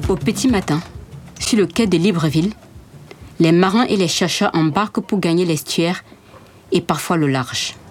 Au petit matin, sur le quai de Libreville, les marins et les chercheurs embarquent pour gagner l'estuaire et parfois le large.